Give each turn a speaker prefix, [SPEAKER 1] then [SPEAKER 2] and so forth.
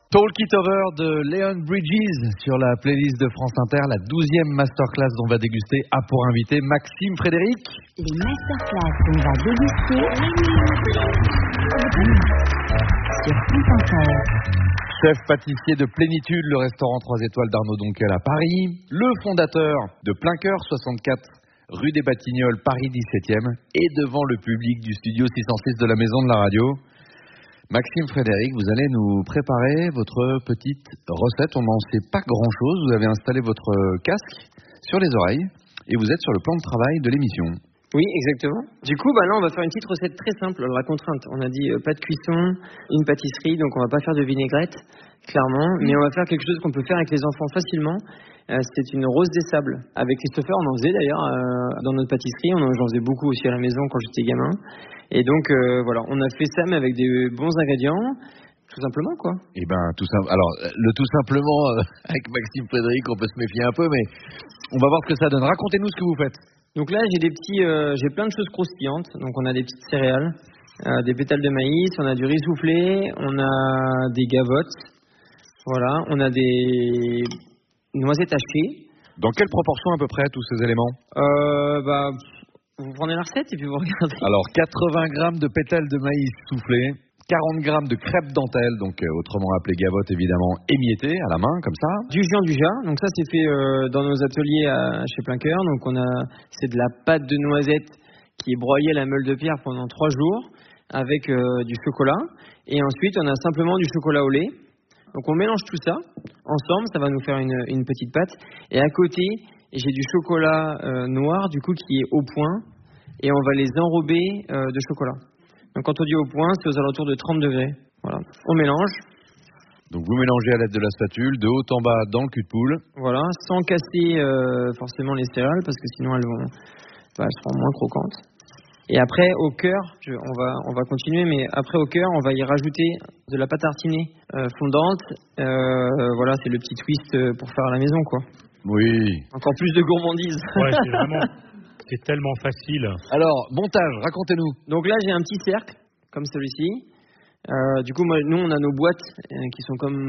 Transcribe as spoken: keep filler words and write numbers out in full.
[SPEAKER 1] Talk It Over de Leon Bridges sur la playlist de France Inter, la douzième masterclass dont va déguster a pour invité Maxime Frédéric.
[SPEAKER 2] Les masterclass qu'on va déguster sur France Inter.
[SPEAKER 1] Chef pâtissier de Plénitude, le restaurant trois étoiles d'Arnaud Donquel à Paris. Le fondateur de Plein Cœur, soixante-quatre rue des Batignolles, Paris dix-septième. Et devant le public du studio six cent six de la Maison de la Radio. Maxime Frédéric, vous allez nous préparer votre petite recette. On n'en sait pas grand-chose. Vous avez installé votre casque sur les oreilles et vous êtes sur le plan de travail de l'émission.
[SPEAKER 3] Oui, exactement. Du coup, bah là, on va faire une petite recette très simple. Alors, la contrainte, on a dit euh, pas de cuisson, une pâtisserie, donc on va pas faire de vinaigrette, clairement, mais on va faire quelque chose qu'on peut faire avec les enfants facilement. Euh, c'est une rose des sables. Avec Christopher, on en faisait d'ailleurs euh, dans notre pâtisserie. On en, j'en faisais beaucoup aussi à la maison quand j'étais gamin. Et donc, euh, voilà, on a fait ça, mais avec des bons ingrédients, tout simplement, quoi.
[SPEAKER 1] Eh ben, tout simple. Alors, le tout simplement, euh, avec Maxime Frédéric, on peut se méfier un peu, mais on va voir ce que ça donne. Racontez-nous ce que vous faites.
[SPEAKER 3] Donc là, j'ai des petits, euh, j'ai plein de choses croustillantes. Donc, on a des petites céréales, euh, des pétales de maïs, on a du riz soufflé, on a des gavottes, voilà, on a des noisettes hachées.
[SPEAKER 1] Dans quelle proportion à peu près tous ces éléments?
[SPEAKER 3] Euh, bah, vous prenez la recette et puis vous regardez.
[SPEAKER 1] Alors, quatre-vingts grammes de pétales de maïs soufflés, quarante grammes de crêpes dentelle, donc euh, autrement appelé gavotte évidemment, émiettées à la main, comme ça.
[SPEAKER 3] Du jus en du jas, donc ça c'est fait euh, dans nos ateliers à, chez Plein Cœur. Donc on a, c'est de la pâte de noisette qui est broyée à la meule de pierre pendant trois jours avec euh, du chocolat. Et ensuite on a simplement du chocolat au lait. Donc on mélange tout ça ensemble, ça va nous faire une, une petite pâte. Et à côté, j'ai du chocolat euh, noir du coup qui est au point et on va les enrober euh, de chocolat. Donc quand on dit au point, c'est aux alentours de trente degrés. Voilà. On mélange.
[SPEAKER 1] Donc vous mélangez à l'aide de la spatule, de haut en bas dans le cul de poule.
[SPEAKER 3] Voilà, sans casser euh, forcément les céréales parce que sinon elles vont, bah, elles seront moins croquantes. Et après au cœur, je, on va on va continuer, mais après au cœur, on va y rajouter de la pâte tartinée euh, fondante. Euh, voilà, c'est le petit twist pour faire à la maison, quoi.
[SPEAKER 1] Oui.
[SPEAKER 3] Encore plus de gourmandise.
[SPEAKER 4] Ouais, c'est vraiment, c'est tellement facile.
[SPEAKER 1] Alors, montage, racontez-nous.
[SPEAKER 3] Donc là, j'ai un petit cercle, comme celui-ci. Euh, du coup, moi, nous, on a nos boîtes euh, qui sont comme